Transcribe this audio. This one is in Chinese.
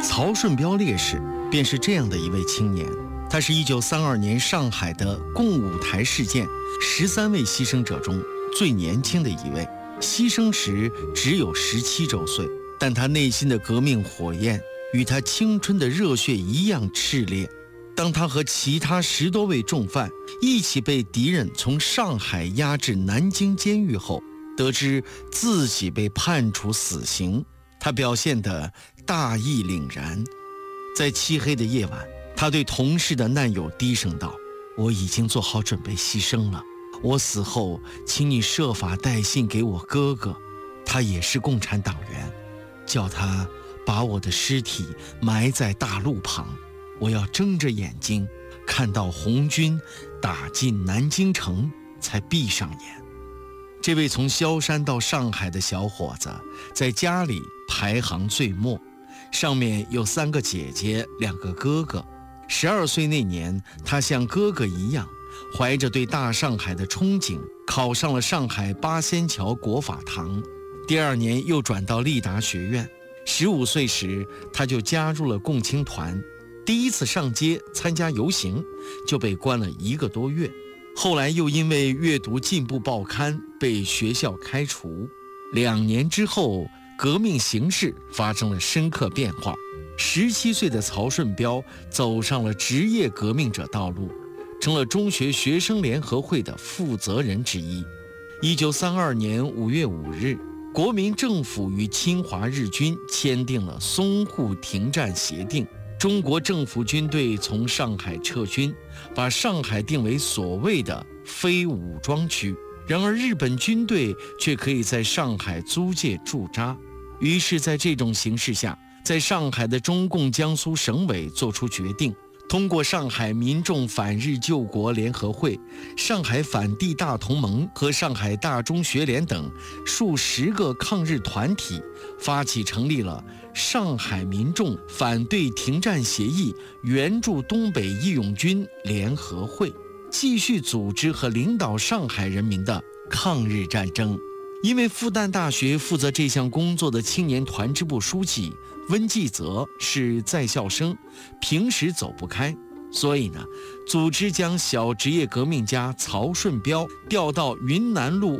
曹顺标烈士便是这样的一位青年，他是1932年上海的共舞台事件13位牺牲者中最年轻的一位，牺牲时只有17周岁，但他内心的革命火焰与他青春的热血一样炽烈。当他和其他10多位重犯一起被敌人从上海押至南京监狱后，得知自己被判处死刑，他表现得大义凛然。在漆黑的夜晚，他对同事的难友低声道：“我已经做好准备牺牲了，我死后请你设法带信给我哥哥，他也是共产党员，叫他把我的尸体埋在大路旁，我要睁着眼睛看到红军打进南京城才闭上眼。”这位从萧山到上海的小伙子在家里排行最末，上面有3个姐姐2个哥哥。12岁那年，他像哥哥一样怀着对大上海的憧憬，考上了上海八仙桥国法堂，第2年又转到立达学院。15岁时，他就加入了共青团，第一次上街参加游行就被关了1个多月，后来又因为阅读进步报刊被学校开除。2年之后，革命形势发生了深刻变化，17岁的曹顺标走上了职业革命者道路，成了中学学生联合会的负责人之一。1932年5月5日，国民政府与侵华日军签订了淞沪停战协定，中国政府军队从上海撤军，把上海定为所谓的非武装区。然而日本军队却可以在上海租界驻扎。于是在这种形势下，在上海的中共江苏省委作出决定，通过上海民众反日救国联合会、上海反帝大同盟和上海大中学联等数10个抗日团体，发起成立了上海民众反对停战协议援助东北义勇军联合会，继续组织和领导上海人民的抗日战争。因为复旦大学负责这项工作的青年团支部书记温继泽是在校生，平时走不开，所以呢，组织将小职业革命家曹顺标调到云南路